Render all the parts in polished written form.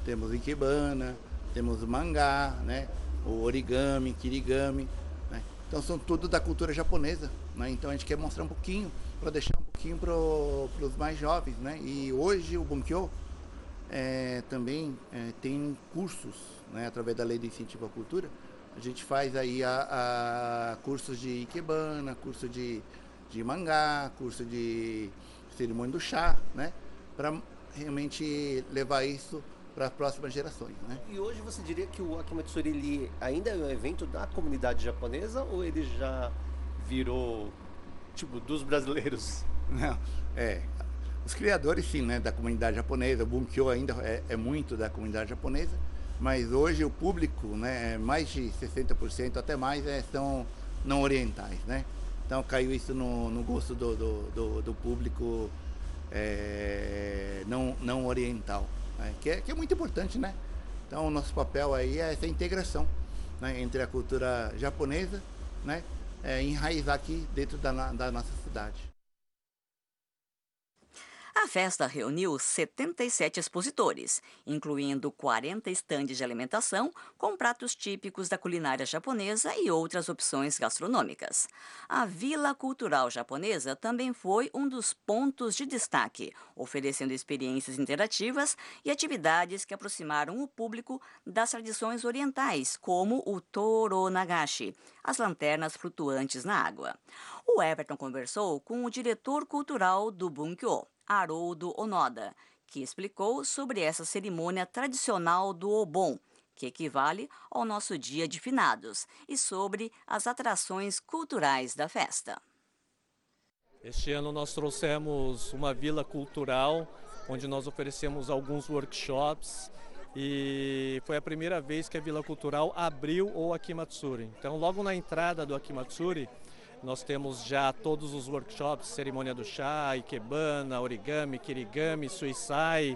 temos ikebana, temos mangá, né? O origami, kirigami, né? Então são tudo da cultura japonesa, né? Então a gente quer mostrar um pouquinho, para deixar um pouquinho para os mais jovens, né? E hoje o Bunkyo também tem cursos, né? Através da Lei de Incentivo à Cultura, a gente faz aí cursos de ikebana, curso de mangá, curso de cerimônia do chá, né? Para realmente levar isso para as próximas gerações, né? E hoje você diria que o Akimatsuri ele ainda é um evento da comunidade japonesa ou ele já virou tipo dos brasileiros? Não, os criadores sim, né, da comunidade japonesa, o Bunkyo ainda é muito da comunidade japonesa, mas hoje o público, né, mais de 60%, até mais, são não orientais, né? Então caiu isso no gosto do público não oriental, né? Que é muito importante, né? Então o nosso papel aí é essa integração, né, entre a cultura japonesa, né, enraizar aqui dentro da nossa cidade. A festa reuniu 77 expositores, incluindo 40 estandes de alimentação com pratos típicos da culinária japonesa e outras opções gastronômicas. A Vila Cultural Japonesa também foi um dos pontos de destaque, oferecendo experiências interativas e atividades que aproximaram o público das tradições orientais, como o Toronagashi, as lanternas flutuantes na água. O Everton conversou com o diretor cultural do Bunkyo, Haroldo Onoda, que explicou sobre essa cerimônia tradicional do Obon, que equivale ao nosso Dia de Finados, e sobre as atrações culturais da festa. Este ano nós trouxemos uma vila cultural, onde nós oferecemos alguns workshops, e foi a primeira vez que a Vila Cultural abriu o Akimatsuri. Então, logo na entrada do Akimatsuri, nós temos já todos os workshops, cerimônia do chá, ikebana, origami, kirigami, suisai,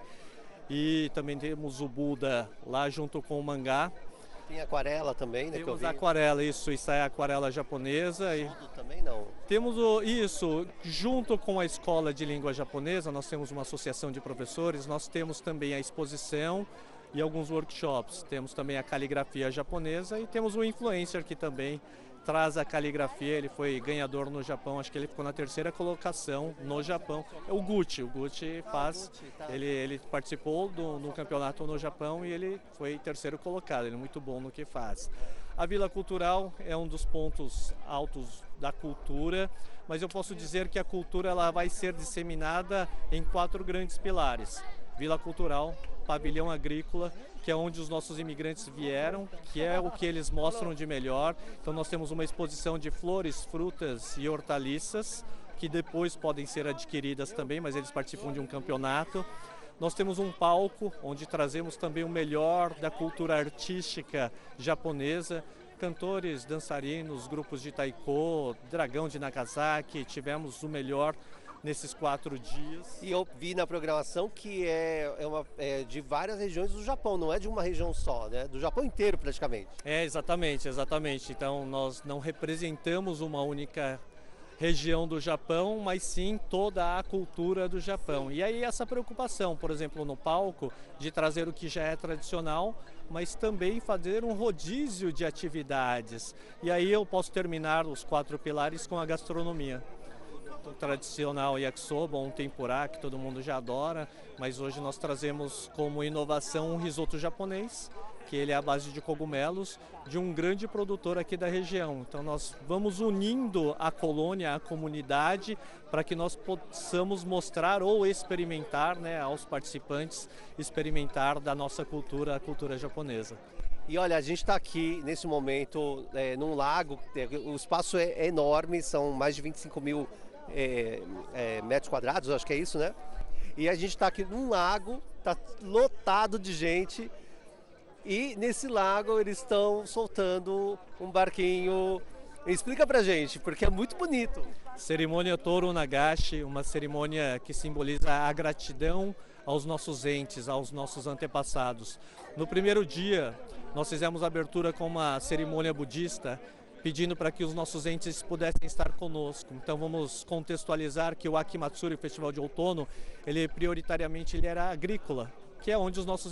e também temos o Buda lá junto com o mangá. Tem aquarela também, né? Temos aquarela, isso é aquarela japonesa. E também não. temos isso, junto com a Escola de Língua Japonesa, nós temos uma associação de professores, nós temos também a exposição e alguns workshops. Temos também a caligrafia japonesa e temos o influencer que também traz a caligrafia, ele foi ganhador no Japão, acho que ele ficou na 3ª colocação no Japão. É o Gucci faz, ele participou do campeonato no Japão e ele foi 3º colocado, ele é muito bom no que faz. A Vila Cultural é um dos pontos altos da cultura, mas eu posso dizer que a cultura ela vai ser disseminada em 4 grandes pilares. Vila Cultural, Pavilhão Agrícola, que é onde os nossos imigrantes vieram, que é o que eles mostram de melhor. Então nós temos uma exposição de flores, frutas e hortaliças, que depois podem ser adquiridas também, mas eles participam de um campeonato. Nós temos um palco onde trazemos também o melhor da cultura artística japonesa, cantores, dançarinos, grupos de taiko, Dragão de Nagasaki, tivemos o melhor nesses 4 dias. E eu vi na programação que é de várias regiões do Japão, não é de uma região só, né? Do Japão inteiro praticamente. Exatamente. Então nós não representamos uma única região do Japão, mas sim toda a cultura do Japão. E aí essa preocupação, por exemplo, no palco, de trazer o que já é tradicional, mas também fazer um rodízio de atividades. E aí eu posso terminar os 4 pilares com a gastronomia. O tradicional yakisoba, um tempurá, que todo mundo já adora, mas hoje nós trazemos como inovação um risoto japonês, que ele é à base de cogumelos, de um grande produtor aqui da região. Então nós vamos unindo a colônia, a comunidade, para que nós possamos mostrar ou experimentar, né, aos participantes, experimentar da nossa cultura, a cultura japonesa. E olha, a gente está aqui nesse momento num lago, o espaço é enorme, são mais de 25 mil metros quadrados, acho que é isso, né? E a gente está aqui num lago, está lotado de gente, e nesse lago eles estão soltando um barquinho. Explica pra gente, porque é muito bonito. Cerimônia Toronagashi, uma cerimônia que simboliza a gratidão aos nossos entes, aos nossos antepassados. No primeiro dia, nós fizemos a abertura com uma cerimônia budista, pedindo para que os nossos entes pudessem estar conosco. Então vamos contextualizar que o Akimatsuri, o Festival de Outono, ele prioritariamente era agrícola, que é onde os nossos